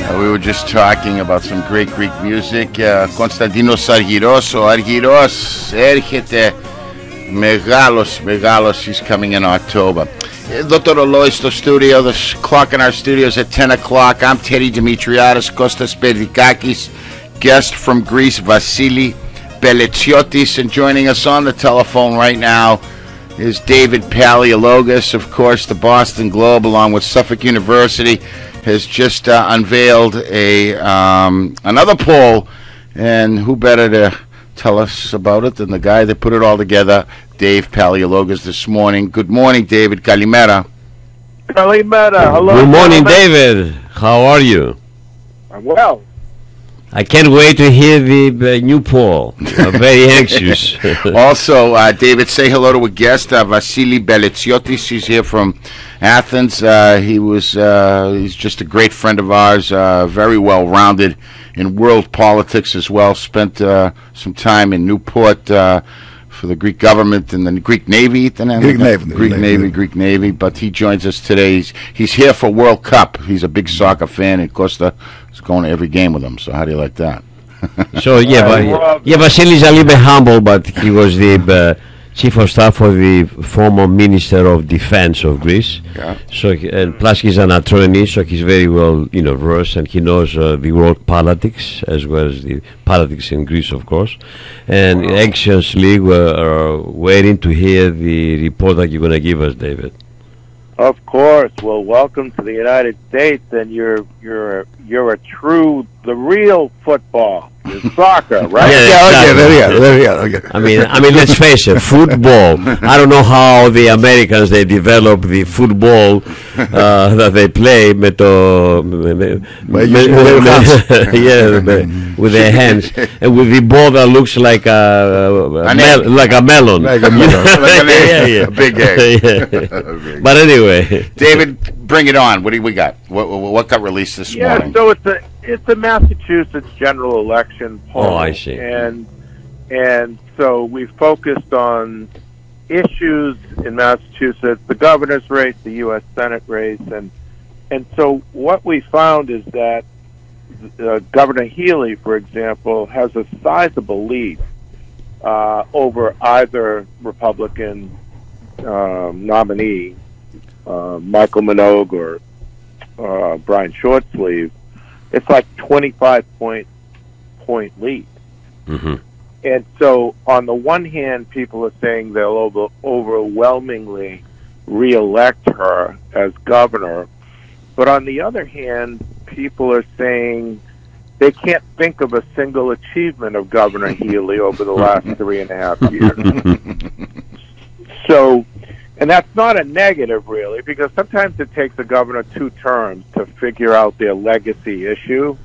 We were just talking about some great Greek music. Konstantinos Argyros. Ο Argyros έρχεται μεγάλος. He's coming in October. Εδώ το ρολόι στο studio. The clock in our studio is at 10 o'clock. I'm Teddy Dimitriadis. Kostas Perdikakis. Guest from Greece, Vasili Belletsiotis. And joining us on the telephone right now is David Paleologos. Of course, the Boston Globe, along with Suffolk University, has just unveiled another poll, and who better to tell us about it than the guy that put it all together, Dave Paleologos, this morning. Good morning, David. Kalimera. Kalimera. Hello. Good morning, David. How are you? I'm well. I can't wait to hear the new poll. I'm very anxious. Also, David, say hello to a guest, Vasili Belletsiotis. He's here from Athens. He's just a great friend of ours, very well-rounded in world politics as well. Spent some time in Newport for the Greek government and the Greek Navy. Greek Navy. But he joins us today. He's here for World Cup. He's a big soccer fan, and Costa is going to every game with him. So how do you like that? So Vasily is a little bit humble, but he was the chief of staff for the former Minister of Defense of Greece. Yeah. So and plus he's an attorney, so he's very well versed, and he knows the world politics as well as the politics in Greece, of course. And anxiously we're waiting to hear the report that you're going to give us, David. Of course. Well, welcome to the United States, and you're the real football. You're soccer, right? There you go. I mean, let's face it, football. I don't know how the Americans they develop the football that they play with their hands, and with the ball that looks like a melon, a big egg. But anyway, David, bring it on. What do we got? What got released this morning? So it's a Massachusetts general election poll. Oh, I see. And so we focused on issues in Massachusetts, the governor's race, the U.S. Senate race, and so what we found is that Governor Healy, for example, has a sizable lead over either Republican nominee, Michael Minogue or Brian Shortsleeve. It's like 25-point lead. Mm-hmm. And so on the one hand, people are saying they'll overwhelmingly reelect her as governor. But on the other hand, people are saying they can't think of a single achievement of Governor Healy over the last 3.5 years. So, and that's not a negative, really, because sometimes it takes a governor 2 terms to figure out their legacy issue,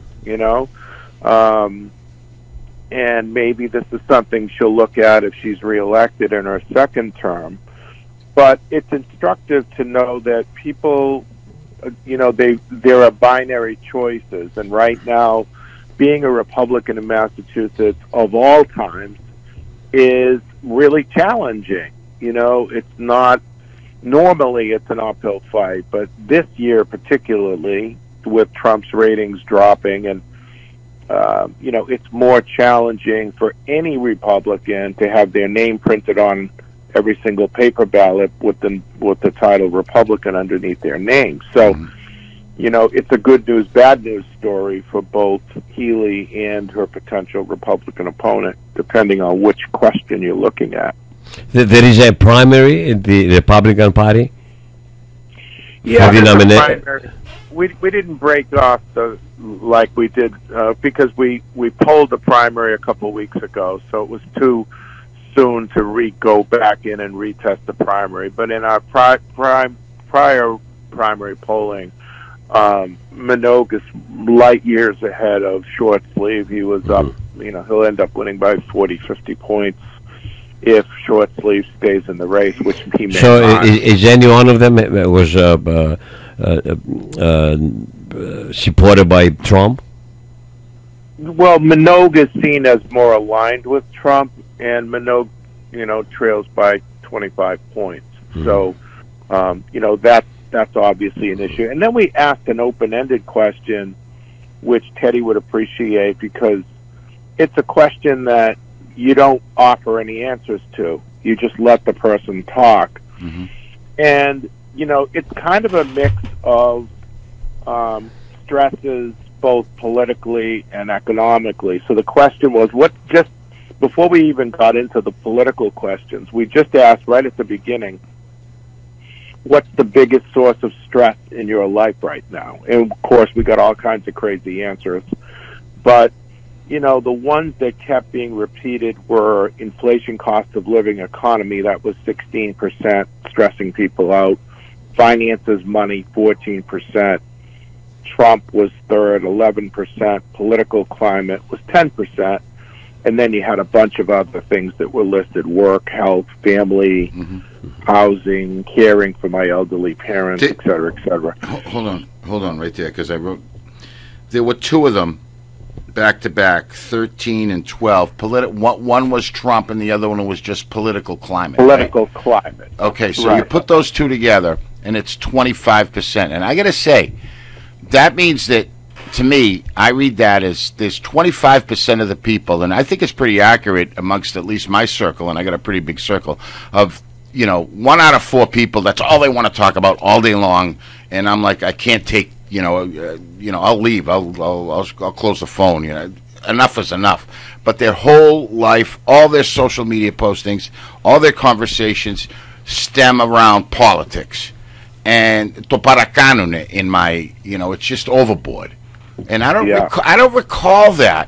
and maybe this is something she'll look at if she's reelected in her second term. But it's instructive to know that people, there are binary choices, and right now, being a Republican in Massachusetts of all times is really challenging. It's not, normally it's an uphill fight, but this year particularly, with Trump's ratings dropping, and, it's more challenging for any Republican to have their name printed on every single paper ballot with the title Republican underneath their name. So, it's a good news, bad news story for both Healy and her potential Republican opponent, depending on which question you're looking at. There is a primary in the Republican Party? Yeah, primary. We didn't break off like we did because we polled the primary a couple of weeks ago, so it was too soon to go back in and retest the primary. But in our prior primary polling, Minogue is light years ahead of Shortsleeve. He was up, he'll end up winning by 40, 50 points if Shortsleeve stays in the race, which he may not. Is any one of them was supported by Trump? Well, Minogue is seen as more aligned with Trump, and Minogue, trails by 25 points. So, that's obviously an issue. And then we asked an open-ended question which Teddy would appreciate, because it's a question that you don't offer any answers to. You just let the person talk. Mm-hmm. And, you know, it's kind of a mix of stresses, both politically and economically. So the question was, just before we even got into the political questions, we just asked right at the beginning, what's the biggest source of stress in your life right now? And, of course, we got all kinds of crazy answers. But, you know, the ones that kept being repeated were inflation, cost of living, economy. That was 16%, stressing people out. Finances, money, 14%. Trump was third, 11%. Political climate was 10%. And then you had a bunch of other things that were listed: work, health, family, housing, caring for my elderly parents, et cetera, et cetera. Hold on right there, because I wrote, there were two of them back to back, 13 and 12. One was Trump and the other one was just political climate. Political climate. Okay, so you put those two together and it's 25%. And I got to say, that means that, to me, I read that as there's 25% of the people, and I think it's pretty accurate amongst at least my circle, and I got a pretty big circle of, you know, 1 out of 4 people, that's all they want to talk about all day long, and I'm like, I can't take, I'll leave, I'll close the phone, enough is enough. But their whole life, all their social media postings, all their conversations stem around politics. And to parakanune in my, it's just overboard. And I don't recall that,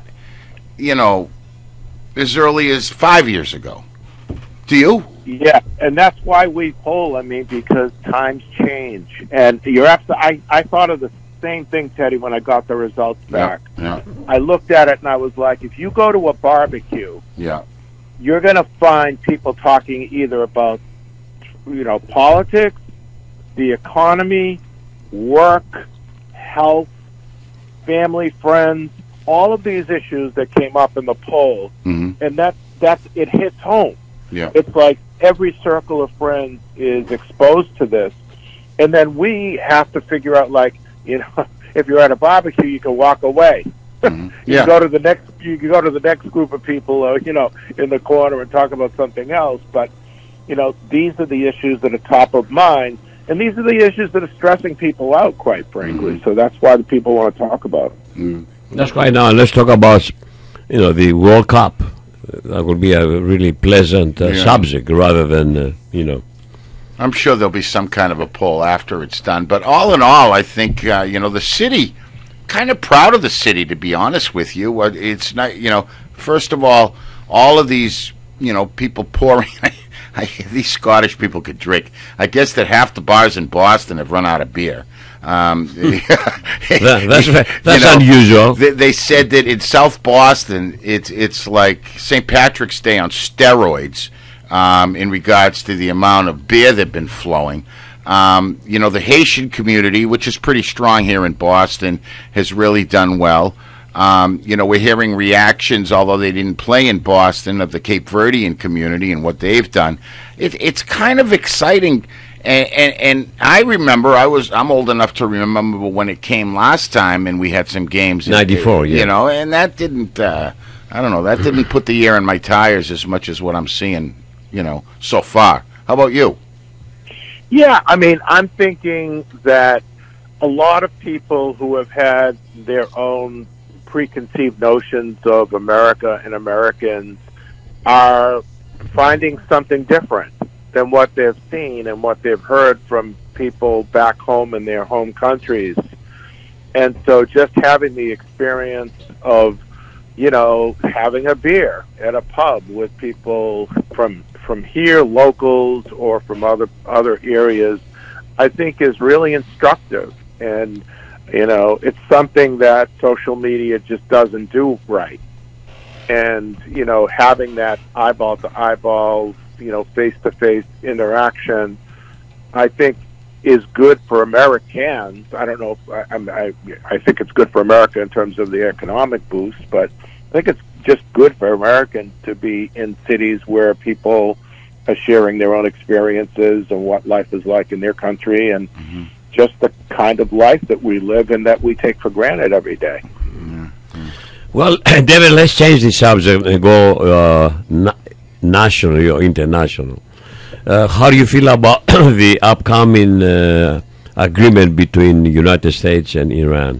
as early as 5 years ago. Do you? Yeah, and that's why we poll. I mean, because times change, and you're absolutely. I thought of the same thing, Teddy, when I got the results back. Yeah. I looked at it and I was like, if you go to a barbecue, you're going to find people talking either about, politics, the economy, work, health, family, friends, all of these issues that came up in the poll, and that's it hits home. Yeah. It's like every circle of friends is exposed to this, and then we have to figure out, like, if you're at a barbecue, you can walk away. You can go to the next. You can go to the next group of people, in the corner and talk about something else. But these are the issues that are top of mind. And these are the issues that are stressing people out, quite frankly. So that's why the people want to talk about it. That's right. Now let's talk about, the World Cup. That would be a really pleasant subject rather than, I'm sure there'll be some kind of a poll after it's done. But all in all, I think, the city, kind of proud of the city, to be honest with you. It's not, first of all of these, people pouring... these Scottish people could drink. I guess that half the bars in Boston have run out of beer. That's unusual. They said that in South Boston, it's like St. Patrick's Day on steroids in regards to the amount of beer that's been flowing. The Haitian community, which is pretty strong here in Boston, has really done well. We're hearing reactions, although they didn't play in Boston, of the Cape Verdean community and what they've done. It's kind of exciting, and I remember I'm old enough to remember when it came last time, and we had some games. 94, and that didn't. I don't know. That didn't put the air in my tires as much as what I'm seeing, so far. How about you? Yeah, I mean, I'm thinking that a lot of people who have had their own preconceived notions of America and Americans are finding something different than what they've seen and what they've heard from people back home in their home countries. And so just having the experience of, having a beer at a pub with people from here, locals, or from other areas, I think is really instructive. And it's something that social media just doesn't do right. And, having that eyeball to eyeball, face to face interaction, I think is good for Americans. I don't know if I think it's good for America in terms of the economic boost, but I think it's just good for Americans to be in cities where people are sharing their own experiences and what life is like in their country, and just the kind of life that we live and that we take for granted every day. Well, David, let's change the subject and go national or international. How do you feel about the upcoming agreement between the United States and Iran?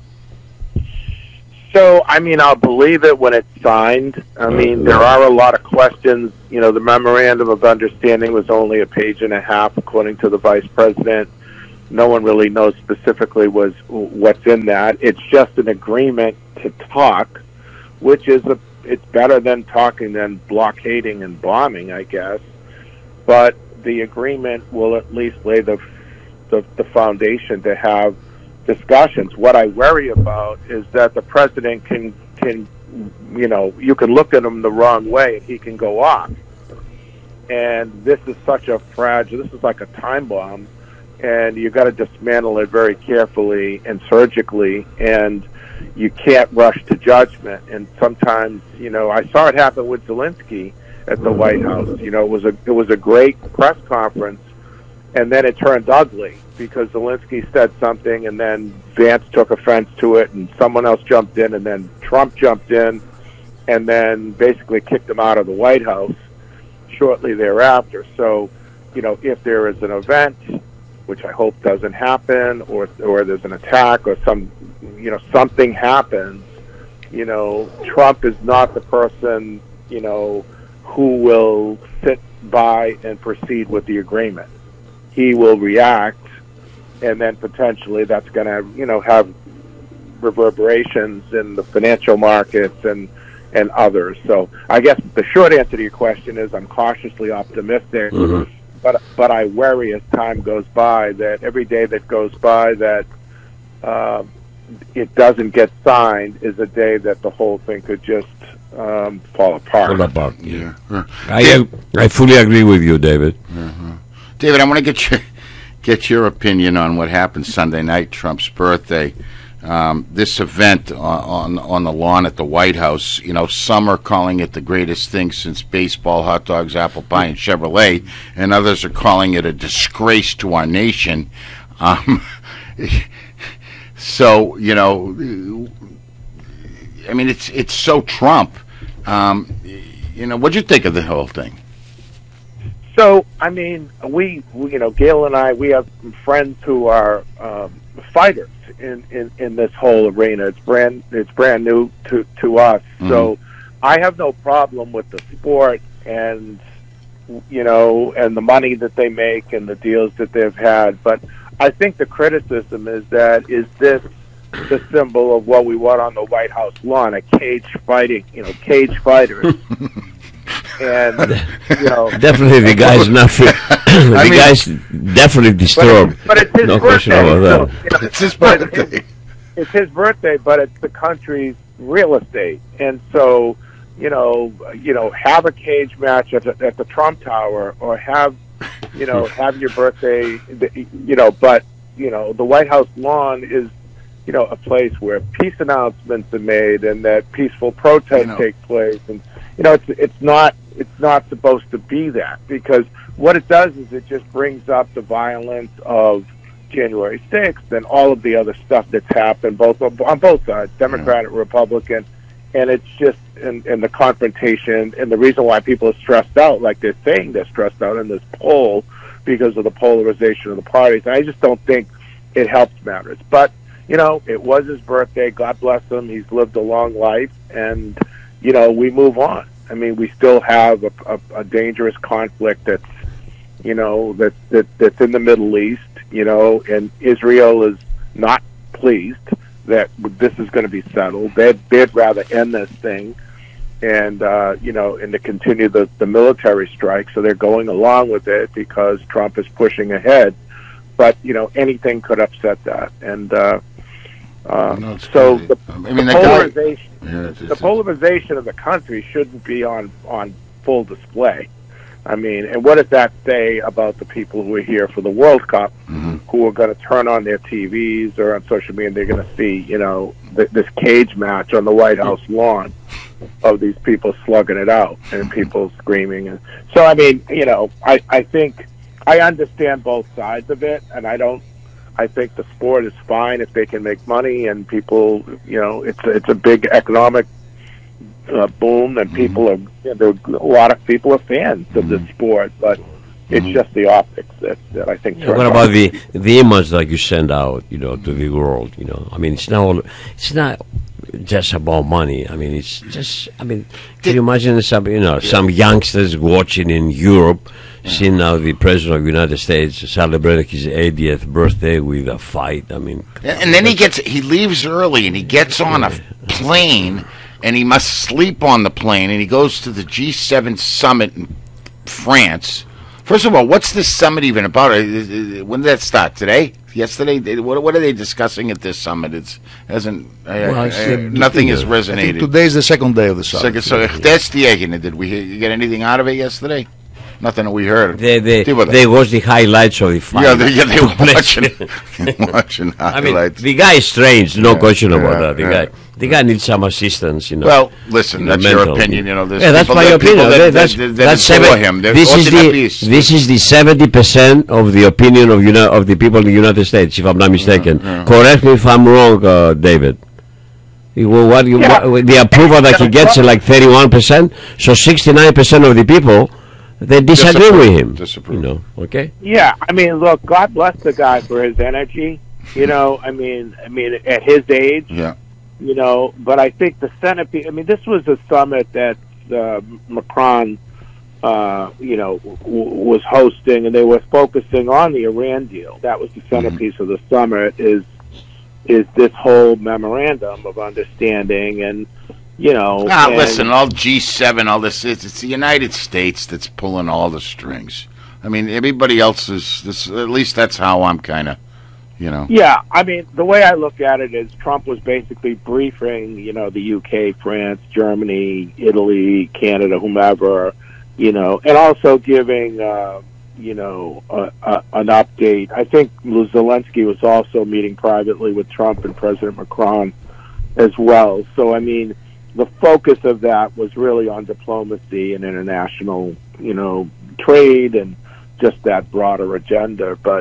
So, I mean, I'll believe it when it's signed. I mean, there are a lot of questions. You know, the memorandum of understanding was only a page and a half, according to the vice president. No one really knows specifically what's in that. It's just an agreement to talk, which is it's better than talking than blockading and bombing, I guess. But the agreement will at least lay the foundation to have discussions. What I worry about is that the president can you know, you can look at him the wrong way and he can go off. And this is such a fragile, this is like a time bomb, and you got to dismantle it very carefully and surgically, and you can't rush to judgment. And sometimes, you know, I saw it happen with Zelensky at the White House. You know, it was a great press conference, and then it turned ugly because Zelensky said something, and then Vance took offense to it, and someone else jumped in, and then Trump jumped in, and then basically kicked him out of the White House shortly thereafter. So, you know, if there is an event, which I hope doesn't happen, or there's an attack, or something happens, you know, Trump is not the person, you know, who will sit by and proceed with the agreement. He will react, and then potentially that's going to, you know, have reverberations in the financial markets and others. So I guess the short answer to your question is I'm cautiously optimistic, but I worry as time goes by that every day that goes by that it doesn't get signed is a day that the whole thing could just fall apart. Yeah. I fully agree with you, David. David, I want to get your opinion on what happened Sunday night, Trump's birthday. This event on the lawn at the White House, you know, some are calling it the greatest thing since baseball, hot dogs, apple pie, and Chevrolet, and others are calling it a disgrace to our nation. So, you know, I mean, it's so Trump. You know, what'd you think of the whole thing? So, I mean, we you know, Gail and I, we have friends who are fighters in this whole arena. It's brand new to us. So I have no problem with the sport and, you know, and the money that they make and the deals that they've had. But I think the criticism is this the symbol of what we want on the White House lawn, a cage fighters. And, you know, definitely the guy's not fit. The guy's definitely disturbed. But it's his no birthday. question about that. So, you know, It's his birthday. It's his birthday, but it's the country's real estate. And so, you know, have a cage match at the Trump Tower, or have your birthday, you know, but, you know, the White House lawn is, you know, a place where peace announcements are made and that peaceful protests take place. And, you know, it's not supposed to be that, because what it does is it just brings up the violence of January 6th and all of the other stuff that's happened on both sides, Democrat and Republican, and it's just and the confrontation and the reason why people are stressed out, like they're saying they're stressed out in this poll because of the polarization of the parties. And I just don't think it helps matters. But, you know, it was his birthday. God bless him. He's lived a long life, and, you know, we move on. I mean, we still have a dangerous conflict that's, you know, that's in the Middle East, you know, and Israel is not pleased that this is going to be settled. They'd rather end this thing and, you know, and to continue the military strike. So they're going along with it because Trump is pushing ahead. But, you know, anything could upset that. And so the polarization, the polarization of the country shouldn't be on full display. I mean, and what does that say about the people who are here for the World Cup, who are going to turn on their TVs or on social media, and they're going to see, you know, this cage match on the White House lawn of these people slugging it out and people screaming. And so, I mean, you know, I think I understand both sides of it, and I I think the sport is fine if they can make money, and people, it's a big economic boom, and people are, there are a lot of people are fans of the sport, but it's just the optics that I think. What about the image that you send out, to the world? I mean, it's not just about money. I mean, it's just. I mean, can you imagine some youngsters watching in Europe, seeing now the president of the United States celebrating his 80th birthday with a fight? I mean, and then he leaves early and he gets on a plane and he must sleep on the plane and he goes to the G7 summit in France. First of all, what's this summit even about? When did that start? Today? Yesterday? What are they discussing at this summit? Nothing has resonated. Today's the second day of the summit. Did we get anything out of it yesterday? Nothing that we heard. They watched the highlights of the fight. Yeah, they were watching highlights. I mean, the guy is strange, no question about that. The guy needs some assistance, Well, listen, that's your opinion. That's my opinion. This is the 70% of the opinion of the people in the United States, if I'm not mistaken. Correct me if I'm wrong, David. The approval that he gets is like 31%, so 69% of the people. They disagree with him. Disapprove. Okay? Yeah, I mean, look, God bless the guy for his energy. I mean, at his age. Yeah. But I think the centerpiece. I mean, this was a summit that Macron, was hosting, and they were focusing on the Iran deal. That was the centerpiece of the summit. Is this whole memorandum of understanding and. Listen, all G7, all this, it's the United States that's pulling all the strings. I mean, everybody else is, at least that's how I'm kind of, Yeah, I mean, the way I look at it is Trump was basically briefing, the UK, France, Germany, Italy, Canada, whomever, and also giving, an update. I think Zelensky was also meeting privately with Trump and President Macron as well. So, I mean, the focus of that was really on diplomacy and international, trade and just that broader agenda. But,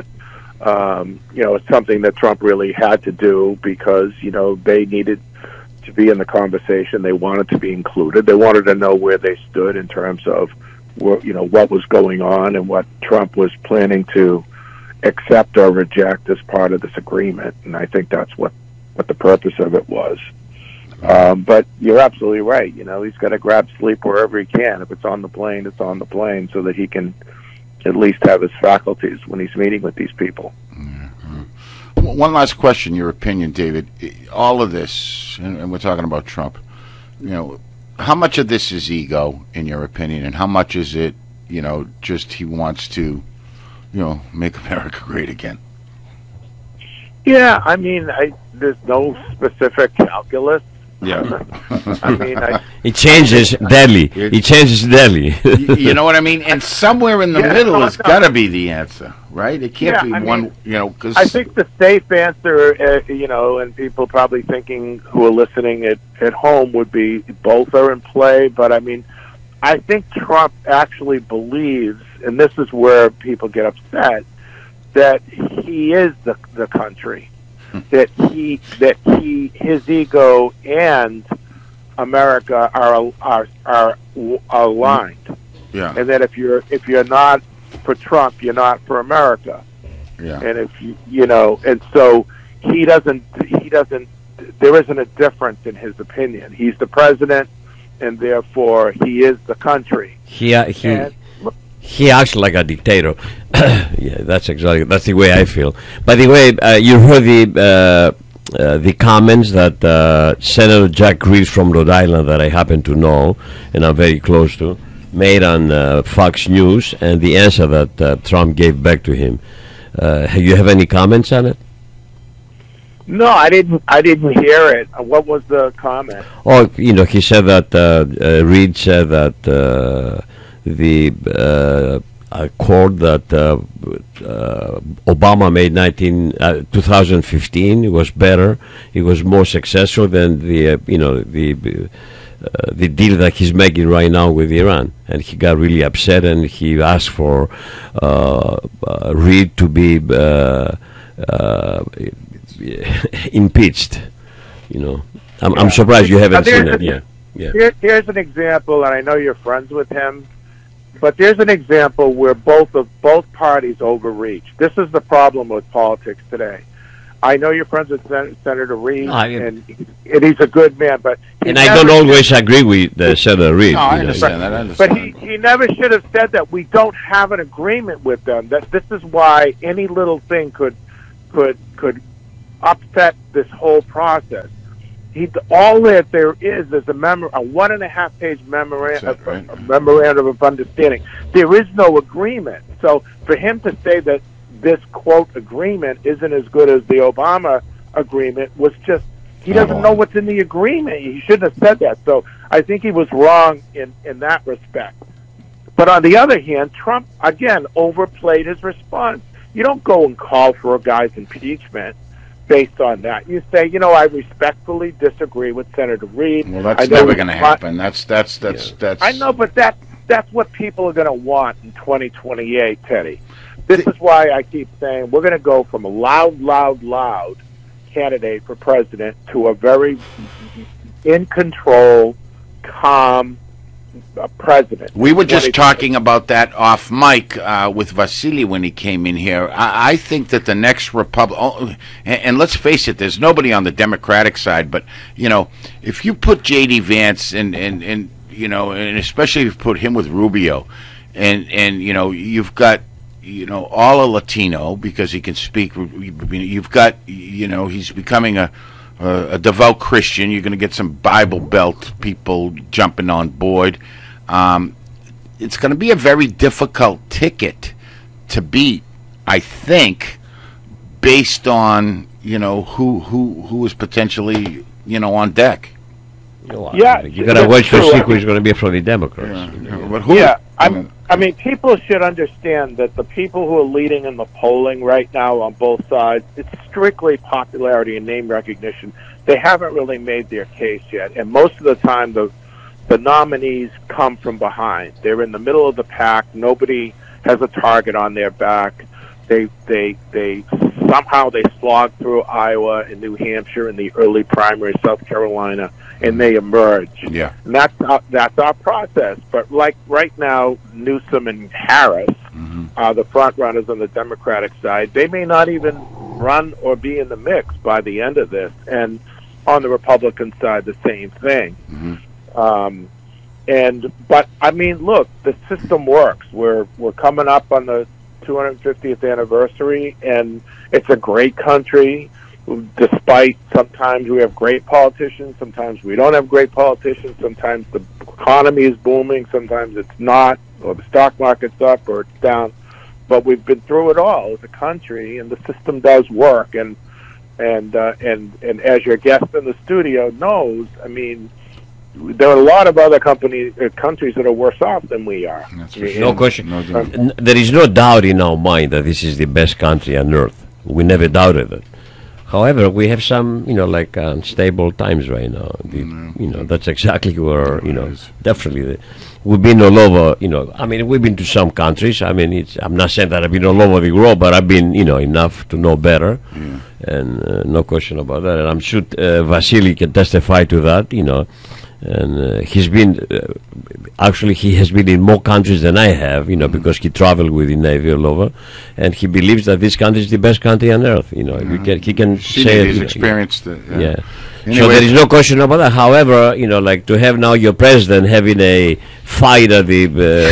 it's something that Trump really had to do because, they needed to be in the conversation. They wanted to be included. They wanted to know where they stood in terms of, what was going on and what Trump was planning to accept or reject as part of this agreement. And I think that's what the purpose of it was. But you're absolutely right. He's got to grab sleep wherever he can. If it's on the plane, it's on the plane so that he can at least have his faculties when he's meeting with these people. One last question, your opinion, David. All of this, and we're talking about Trump, how much of this is ego, in your opinion, and how much is it, just he wants to, make America great again? Yeah, I mean, there's no specific calculus. Yeah. I mean, it changes daily. It changes daily. You know what I mean? And somewhere in the middle has got to be the answer, right? It can't be one, because I think the safe answer, and people probably thinking who are listening at home would be both are in play. But I mean, I think Trump actually believes, and this is where people get upset, that he is the country. That his ego and America are aligned. Yeah. And that if you're not for Trump, you're not for America. Yeah. And if and so he doesn't. There isn't a difference in his opinion. He's the president, and therefore he is the country. He acts like a dictator. Yeah, that's the way I feel. By the way, you heard the comments that Senator Jack Reed from Rhode Island, that I happen to know and I'm very close to, made on Fox News, and the answer that Trump gave back to him. You have any comments on it? No, I didn't hear it. What was the comment? Oh, he said that Reed said that. The accord that Obama made 2015 was better. It was more successful than the deal that he's making right now with Iran. And he got really upset, and he asked for Reed to be uh, impeached. You know, I'm surprised you haven't seen it. Yeah, yeah. Here's an example, and I know you're friends with him, but there's an example where both parties overreach. This is the problem with politics today. I know you're friends with Senator Reid, and he's a good man, but and I don't always agree with Senator Reid. No, I understand that. I understand. But he never should have said that. We don't have an agreement with them. That this is why any little thing could upset this whole process. All that there is a 1.5 page memorandum of understanding. There is no agreement. So for him to say that this quote agreement isn't as good as the Obama agreement was just, he doesn't know what's in the agreement. He shouldn't have said that. So I think he was wrong in that respect. But on the other hand, Trump again overplayed his response. You don't go and call for a guy's impeachment based on that. You say, I respectfully disagree with Senator Reid. Well, that's never going to happen. That's. I know, but that's what people are going to want in 2028, Teddy. This is why I keep saying we're going to go from a loud candidate for president to a very in control, calm president. We were just talking about that off mic with Vasily when he came in here. I think that the next and let's face it, there's nobody on the Democratic side, but if you put J.D. Vance and especially if you put him with Rubio, and you've got all a Latino because he can speak. You've got he's becoming a devout Christian. You're going to get some Bible Belt people jumping on board. It's going to be a very difficult ticket to beat, I think, based on who is potentially on deck. Yeah, you got to watch to see who's going to be from the Democrats. I mean, people should understand that the people who are leading in the polling right now on both sides, it's strictly popularity and name recognition. They haven't really made their case yet, and most of the time the nominees come from behind. They're in the middle of the pack. Nobody has a target on their back. They somehow they slog through Iowa and New Hampshire in the early primary, South Carolina, and they emerge. Yeah, and that's our process. But like right now, Newsom and Harris are the front runners on the Democratic side. They may not even run or be in the mix by the end of this. And on the Republican side, the same thing. But I mean, look, the system works. We're coming up on the 250th anniversary, and it's a great country. Despite sometimes we have great politicians, sometimes we don't have great politicians, sometimes the economy is booming, sometimes it's not, or the stock market's up or it's down. But we've been through it all as a country, and the system does work. And as your guest in the studio knows, I mean, there are a lot of other countries that are worse off than we are. No question. There is no doubt in our mind that this is the best country on earth. We never doubted it. However, we have some, unstable times right now. That's exactly where, definitely. We've been all over, we've been to some countries. I'm not saying that I've been all over the world, but I've been, enough to know better. And no question about that. And I'm sure Vasily can testify to that, And he's been, actually, he has been in more countries than I have, because he traveled with the Navy all over, and he believes that this country is the best country on earth. He can say he's experienced it. Yeah. Anyway. So there is no question about that. However, to have now your president having a fight at the,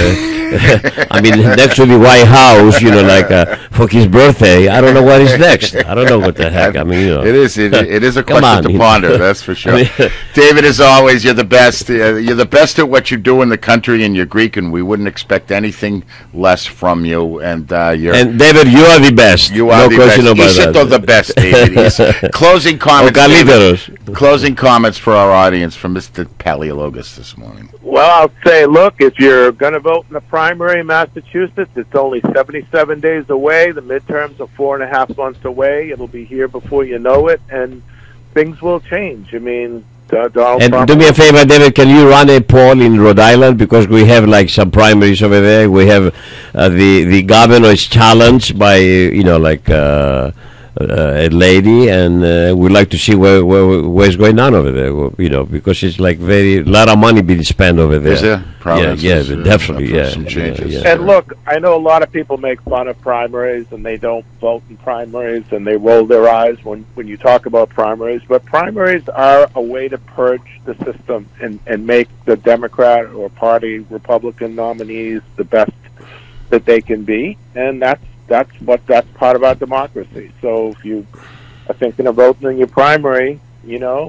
next to the White House, for his birthday. I don't know what is next. I don't know what the heck. It is a question to ponder. That's for sure. David, as always, you're the best. You're the best at what you do in the country, and you're Greek, and we wouldn't expect anything less from you. And David, you are the best. You are no question best. About that. The best, David. Closing comments. Closing comments for our audience from Mr. Paleologos this morning. Well, I'll say, look, if you're going to vote in the primary in Massachusetts, it's only 77 days away. The midterms are 4.5 months away. It'll be here before you know it, and things will change. Donald Trump. Do me a favor, David, can you run a poll in Rhode Island, because we have some primaries over there. We have the governor is challenged by a lady, and we'd like to see what's going on over there. You know, because it's like a lot of money being spent over there. Is there? Providence Yeah, is, definitely. up for Yeah, some changes. yeah. And look, I know a lot of people make fun of primaries and they don't vote in primaries and they roll their eyes when you talk about primaries. But primaries are a way to purge the system and make the Democrat or party Republican nominees the best that they can be. And that's part of our democracy. So if you are thinking of voting in your primary, you know,